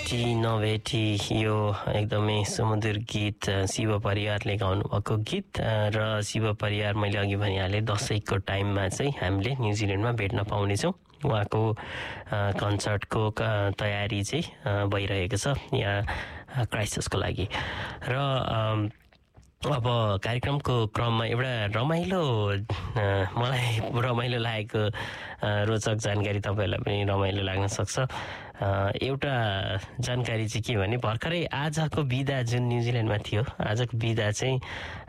भेटी नभेटी यो एकदमै सुमधुर गीत शिव परियारले गाउनु भएको गीत र शिव परियार मैले अघि भनिहालेँ दशैंको टाइममा चाहिँ हामीले न्युजिल्यान्डमा भेट्न पाउनेछौँ। उहाँको कन्सर्टको तयारी चाहिँ भइरहेको छ यहाँ क्राइस्टचर्चको लागि र अब कार्यक्रमको क्रममा एउटा रमाइलो मलाई रमाइलो लागेको रोचक जानकारी तपाईँहरूलाई पनि रमाइलो लाग्न सक्छ। एउटा जानकारी चाहिँ के भने भर्खरै आजको बिदा जुन न्युजिल्यान्डमा थियो, आजको बिदा चाहिँ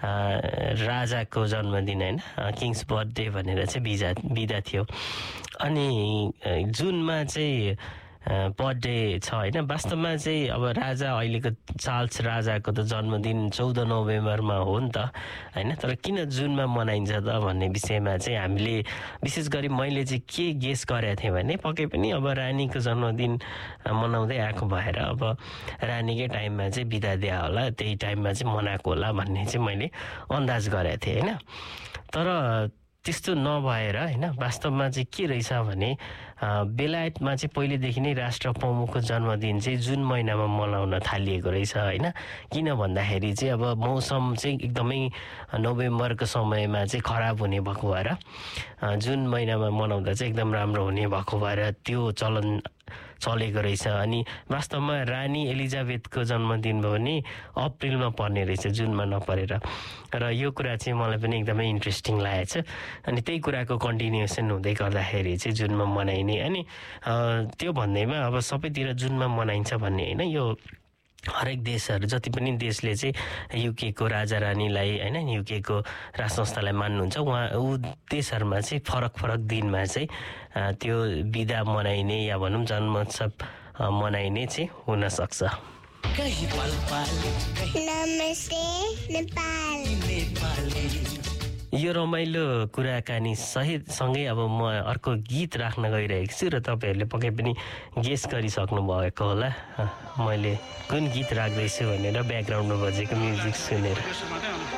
राजाको जन्मदिन होइन, किङ्स बर्थडे भनेर चाहिँ बिदा थियो। अनि जुनमा चाहिँ बर्थडे छ होइन। वास्तवमा चाहिँ अब राजा अहिलेको चार्ल्स राजाको त जन्मदिन 14 नोभेम्बरमा हो नि त होइन। तर किन जुनमा मनाइन्छ त भन्ने विषयमा चाहिँ हामीले विशेष गरी मैले चाहिँ के गेस गरेको थिएँ भने पक्कै पनि अब रानीको जन्मदिन मनाउँदै आएको भएर अब रानीकै टाइममा चाहिँ बिदा दिया होला, त्यही टाइममा चाहिँ मनाएको होला भन्ने चाहिँ मैले अन्दाज गरेको थिएँ होइन। तर त्यस्तो नभएर होइन, वास्तवमा चाहिँ के रहेछ भने बेलायतमा चाहिँ पहिलेदेखि नै राष्ट्र प्रमुखको जन्मदिन चाहिँ जुन महिनामा मनाउन थालिएको रहेछ होइन। किन भन्दाखेरि चाहिँ अब मौसम चाहिँ एकदमै नोभेम्बरको समयमा चाहिँ खराब हुने भएको भएर जुन महिनामा मनाउँदा चाहिँ एकदम राम्रो हुने भएको भएर त्यो चलन चलेको रहेछ। अनि वास्तवमा रानी एलिजाबेथको जन्मदिन पनि अप्रिलमा पर्ने रहेछ, जुनमा नपरेर। र यो कुरा चाहिँ मलाई पनि एकदमै इन्ट्रेस्टिङ लागेको छ। अनि त्यही कुराको कन्टिन्युएसन हुँदै गर्दाखेरि चाहिँ जुनमा मनाइने, अनि त्यो भन्दैमा अब सबैतिर जुनमा मनाइन्छ भन्ने होइन। यो हरेक देशहरू जति पनि देशले चाहिँ युकेको राजा रानीलाई होइन, युकेको राज संस्थालाई मान्नुहुन्छ, ऊ देशहरूमा चाहिँ फरक दिनमा चाहिँ त्यो बिदा मनाइने या भनौँ जन्मोत्सव मनाइने चाहिँ हुनसक्छ। नमस्ते नेपाल। यो रमाइलो कुराकानी सँगै अब म अर्को गीत राख्न गइरहेको छु र तपाईँहरूले पक्कै पनि गेस गरिसक्नु भएको होला मैले कुन गीत राख्दैछु भनेर ब्याकग्राउन्डमा बजेको म्युजिक सुनेर।